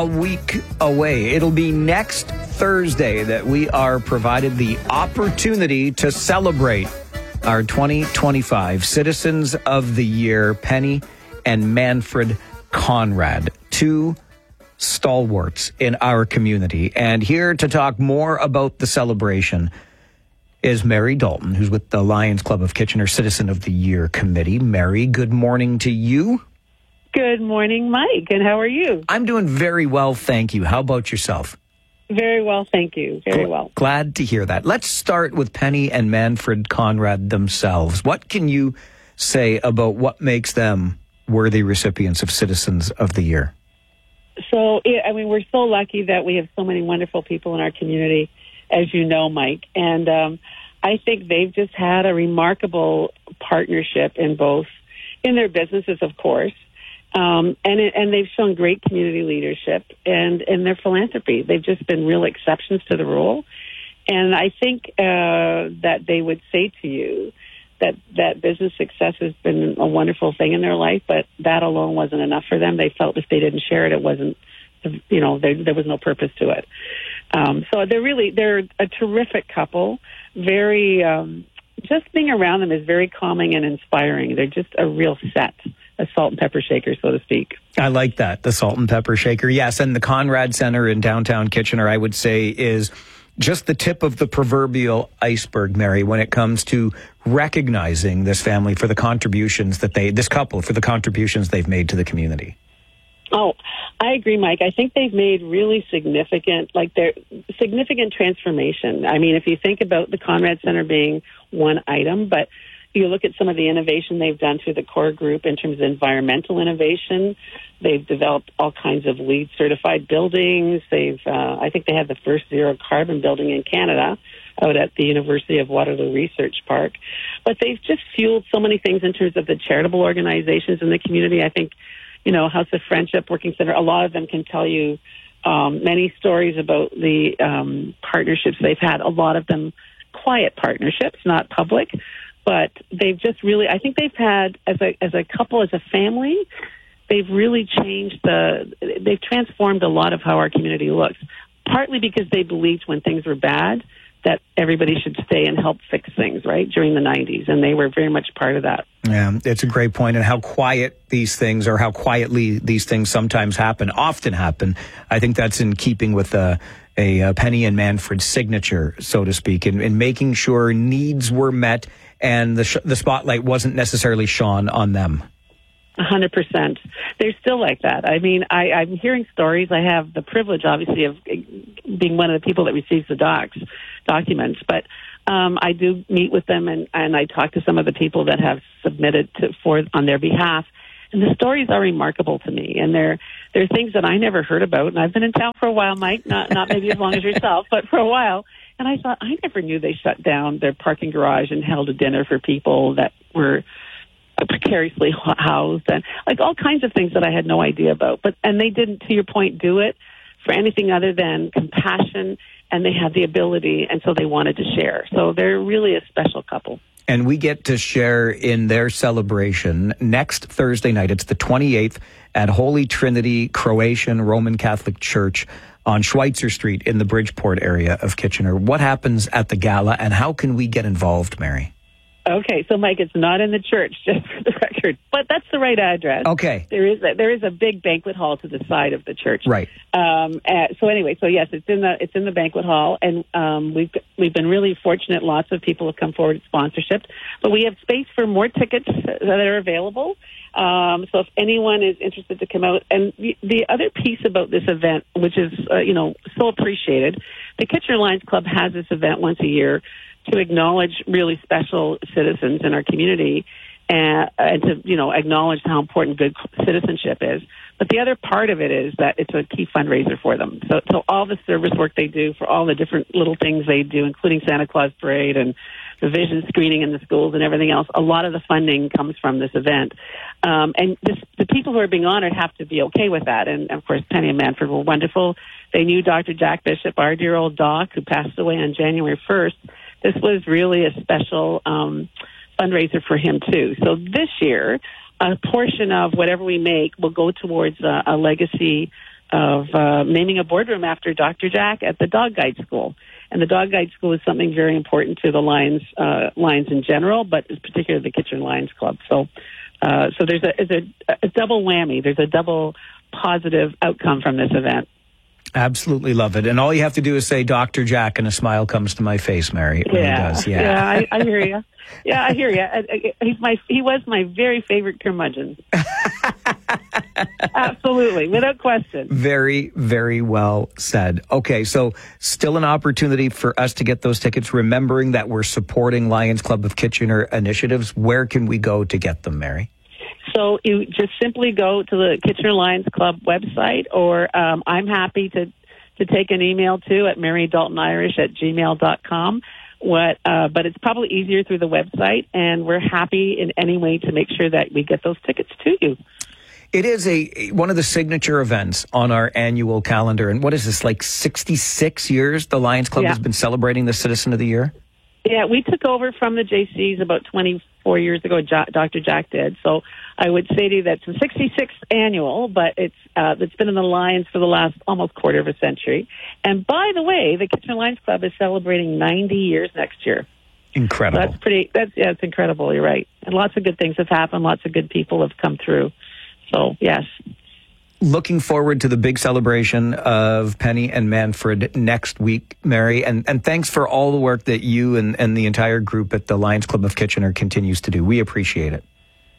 A week away. It'll be next Thursday that we are provided the opportunity to celebrate our 2025 Citizens of the Year, Penny and Manfred Conrad, two stalwarts in our community. And here to talk more about the celebration is Mary Dalton, who's with the Lions Club of Kitchener Citizen of the Year Committee. Mary, good morning to you. Good morning, Mike, and how are you? I'm doing very well, thank you. How about yourself? Very well, thank you. Very well. Glad to hear that. Let's start with Penny and Manfred Conrad themselves. What can you say about what makes them worthy recipients of Citizens of the Year? So, we're so lucky that we have so many wonderful people in our community, as you know, Mike. And I think they've just had a remarkable partnership in their businesses, of course. And they've shown great community leadership and in their philanthropy. They've just been real exceptions to the rule. And I think that they would say to you that business success has been a wonderful thing in their life, but that alone wasn't enough for them. They felt if they didn't share it, it wasn't, there was no purpose to it. So they're a terrific couple. Very, just being around them is very calming and inspiring. They're just a real set. A salt and pepper shaker, so to speak. I like that, the salt and pepper shaker. Yes, and the Conrad Center in downtown Kitchener, I would say, is just the tip of the proverbial iceberg, Mary, when it comes to recognizing this family for the contributions this couple, for the contributions they've made to the community. Oh, I agree, Mike. I think they've made really significant transformation. I mean, if you think about the Conrad Center being one item, but you look at some of the innovation they've done through the core group in terms of environmental innovation. They've developed all kinds of LEED certified buildings. I think they had the first zero carbon building in Canada out at the University of Waterloo Research Park. But they've just fueled so many things in terms of the charitable organizations in the community. I think, House of Friendship Working Center, a lot of them can tell you many stories about the partnerships they've had. A lot of them quiet partnerships, not public. But they've just really, I think they've had, as a couple, as a family, they've really they've transformed a lot of how our community looks. Partly because they believed when things were bad that everybody should stay and help fix things, right, during the 90s. And they were very much part of that. Yeah, it's a great point. And how quiet these things, or how quietly these things often happen. I think that's in keeping with a Penny and Manfred signature, so to speak, in making sure needs were met and the spotlight wasn't necessarily shone on them. 100%. They're still like that. I mean, I'm hearing stories. I have the privilege, obviously, of being one of the people that receives the documents, but I do meet with them and I talk to some of the people that have submitted on their behalf. And the stories are remarkable to me, and they're things that I never heard about. And I've been in town for a while, Mike, not maybe as long as yourself, but for a while. And I thought, I never knew they shut down their parking garage and held a dinner for people that were precariously housed, and like all kinds of things that I had no idea about. And they didn't, to your point, do it for anything other than compassion, and they had the ability, and so they wanted to share. So they're really a special couple. And we get to share in their celebration next Thursday night. It's the 28th at Holy Trinity Croatian Roman Catholic Church on Schweitzer Street in the Bridgeport area of Kitchener. What happens at the gala, and how can we get involved, Mary? Okay, so Mike, it's not in the church, just for the record, but that's the right address. Okay, there is a big banquet hall to the side of the church. Right. So yes, it's in the banquet hall, and we've been really fortunate. Lots of people have come forward with sponsorships, but we have space for more tickets that are available. So if anyone is interested to come out, and the other piece about this event, which is so appreciated, the Kitchener Lions Club has this event once a year to acknowledge really special citizens in our community and to, acknowledge how important good citizenship is. But the other part of it is that it's a key fundraiser for them. So all the service work they do for all the different little things they do, including Santa Claus Parade and the vision screening in the schools and everything else, a lot of the funding comes from this event. The people who are being honored have to be okay with that. And, of course, Penny and Manfred were wonderful. They knew Dr. Jack Bishop, our dear old doc, who passed away on January 1st. This was really a special fundraiser for him, too. So this year, a portion of whatever we make will go towards a legacy naming a boardroom after Dr. Jack at the Dog Guide School. And the Dog Guide School is something very important to the Lions in general, but particularly the Kitchener Lions Club. So there's a double whammy. There's a double positive outcome from this event. Absolutely love it. And all you have to do is say Dr. Jack and a smile comes to my face, Mary. It really does. Yeah, I hear you. Yeah, I hear you. He was my very favorite curmudgeon. Absolutely, without question. Very, very well said. Okay, so still an opportunity for us to get those tickets, remembering that we're supporting Lions Club of Kitchener initiatives. Where can we go to get them, Mary? So you just simply go to the Kitchener Lions Club website, or I'm happy to take an email too at marydaltonirish@gmail.com. But it's probably easier through the website, and we're happy in any way to make sure that we get those tickets to you. It is one of the signature events on our annual calendar. And what is this, like 66 years the Lions Club has been celebrating the Citizen of the Year? Yeah, we took over from the JCs about 24 years ago. Dr. Jack did. So I would say to you that's the 66th annual, but it's been in the Lions for the last almost quarter of a century. And by the way, the Kitchener Lions Club is celebrating 90 years next year. Incredible. So it's incredible. You're right. And lots of good things have happened. Lots of good people have come through. So, yes. Looking forward to the big celebration of Penny and Manfred next week, Mary. And thanks for all the work that you and the entire group at the Lions Club of Kitchener continues to do. We appreciate it.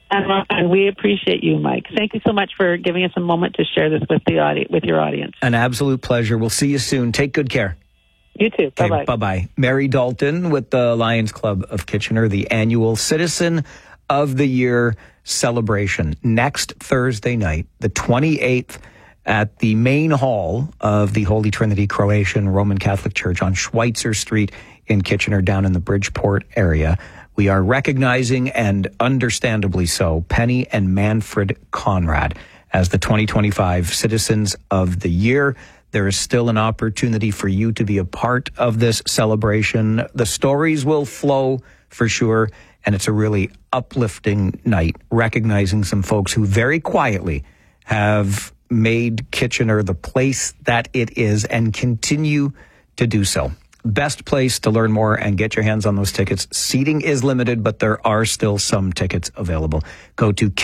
And we appreciate you, Mike. Thank you so much for giving us a moment to share this with your audience. An absolute pleasure. We'll see you soon. Take good care. You too. Bye-bye. Okay, bye-bye. Mary Dalton with the Lions Club of Kitchener, the annual Citizen of the Year celebration next Thursday night, the 28th, at the main hall of the Holy Trinity Croatian Roman Catholic Church on Schweitzer Street in Kitchener, down in the Bridgeport area. We are recognizing, and understandably so, Penny and Manfred Conrad as the 2025 Citizens of the Year. There is still an opportunity for you to be a part of this celebration. The stories will flow for sure, and it's a really uplifting night, recognizing some folks who very quietly have made Kitchener the place that it is and continue to do so. Best place to learn more and get your hands on those tickets. Seating is limited, but there are still some tickets available. Go to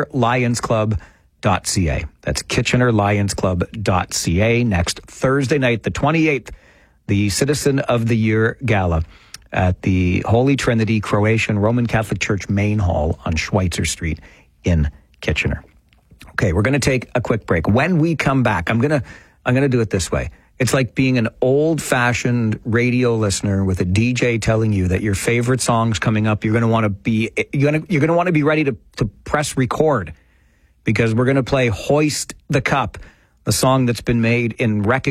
KitchenerLionsClub.ca. That's KitchenerLionsClub.ca. Next Thursday night, the 28th, the Citizen of the Year Gala at the Holy Trinity Croatian Roman Catholic Church main hall on Schweitzer Street in Kitchener. Okay, we're going to take a quick break. When we come back, I'm going to do it this way. It's like being an old-fashioned radio listener with a DJ telling you that your favorite song's coming up. You're going to want to be ready to press record, because we're going to play "Hoist the Cup," the song that's been made in recognition